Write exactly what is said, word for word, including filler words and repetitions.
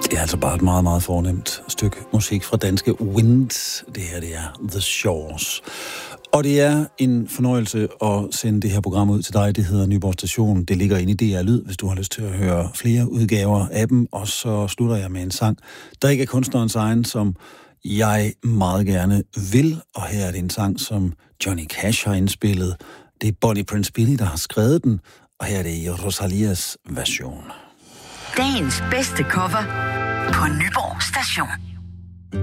Det er altså bare et meget, meget fornemt stykke musik fra danske Wind. Det her, det er The Shores. Og det er en fornøjelse at sende det her program ud til dig. Det hedder Nyborg Station. Det ligger inde i D R Lyd, hvis du har lyst til at høre flere udgaver af dem. Og så slutter jeg med en sang, der ikke er kunstnerens egen, som jeg meget gerne vil. Og her er det en sang, som Johnny Cash har indspillet. Det er Bonnie Prince Billy, der har skrevet den. Og her er det i Rosalias version. Dagens bedste cover på Nyborg Station.